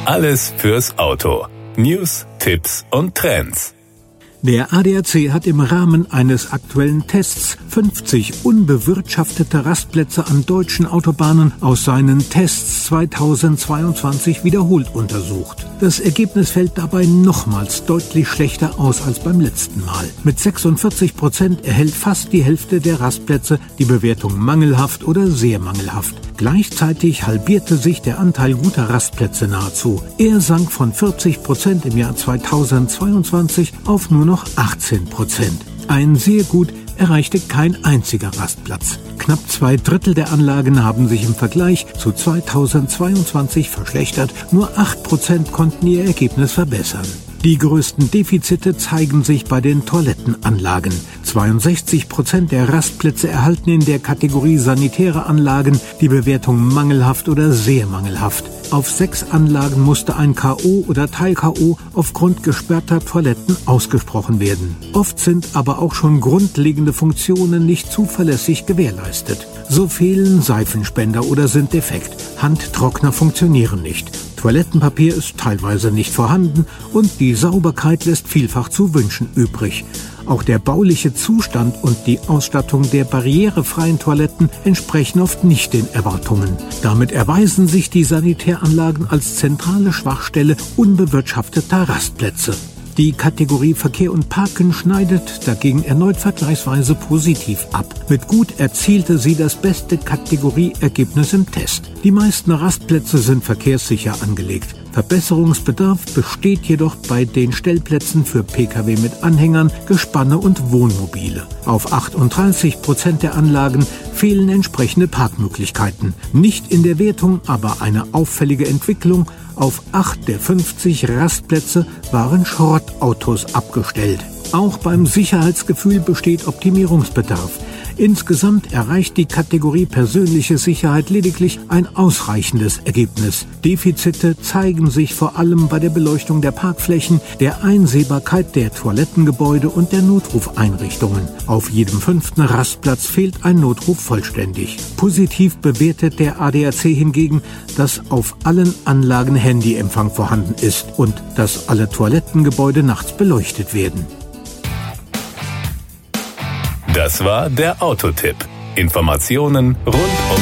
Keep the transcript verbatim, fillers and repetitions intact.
Alles fürs Auto. News, Tipps und Trends. Der A D A C hat im Rahmen eines aktuellen Tests fünfzig unbewirtschaftete Rastplätze an deutschen Autobahnen aus seinen Tests zweitausendzweiundzwanzig wiederholt untersucht. Das Ergebnis fällt dabei nochmals deutlich schlechter aus als beim letzten Mal. Mit sechsundvierzig Prozent erhält fast die Hälfte der Rastplätze die Bewertung mangelhaft oder sehr mangelhaft. Gleichzeitig halbierte sich der Anteil guter Rastplätze nahezu. Er sank von vierzig Prozent im Jahr zweitausendzweiundzwanzig auf nur noch achtzehn Prozent. Ein sehr gut erreichte kein einziger Rastplatz. Knapp zwei Drittel der Anlagen haben sich im Vergleich zu zweitausendzweiundzwanzig verschlechtert. Nur acht Prozent konnten ihr Ergebnis verbessern. Die größten Defizite zeigen sich bei den Toilettenanlagen. zweiundsechzig Prozent der Rastplätze erhalten in der Kategorie sanitäre Anlagen die Bewertung mangelhaft oder sehr mangelhaft. Auf sechs Anlagen musste ein K O oder Teil-K O aufgrund gesperrter Toiletten ausgesprochen werden. Oft sind aber auch schon grundlegende Funktionen nicht zuverlässig gewährleistet. So fehlen Seifenspender oder sind defekt. Handtrockner funktionieren nicht. Toilettenpapier ist teilweise nicht vorhanden und die Sauberkeit lässt vielfach zu wünschen übrig. Auch der bauliche Zustand und die Ausstattung der barrierefreien Toiletten entsprechen oft nicht den Erwartungen. Damit erweisen sich die Sanitäranlagen als zentrale Schwachstelle unbewirtschafteter Rastplätze. Die Kategorie Verkehr und Parken schneidet dagegen erneut vergleichsweise positiv ab. Mit gut erzielte sie das beste Kategorieergebnis im Test. Die meisten Rastplätze sind verkehrssicher angelegt. Verbesserungsbedarf besteht jedoch bei den Stellplätzen für Pkw mit Anhängern, Gespanne und Wohnmobile. Auf achtunddreißig Prozent der Anlagen fehlen entsprechende Parkmöglichkeiten. Nicht in der Wertung, aber eine auffällige Entwicklung. Auf acht der fünfzig Rastplätze waren Schrottautos abgestellt. Auch beim Sicherheitsgefühl besteht Optimierungsbedarf. Insgesamt erreicht die Kategorie persönliche Sicherheit lediglich ein ausreichendes Ergebnis. Defizite zeigen sich vor allem bei der Beleuchtung der Parkflächen, der Einsehbarkeit der Toilettengebäude und der Notrufeinrichtungen. Auf jedem fünften Rastplatz fehlt ein Notruf vollständig. Positiv bewertet der A D A C hingegen, dass auf allen Anlagen Handyempfang vorhanden ist und dass alle Toilettengebäude nachts beleuchtet werden. Das war der Autotipp. Informationen rund um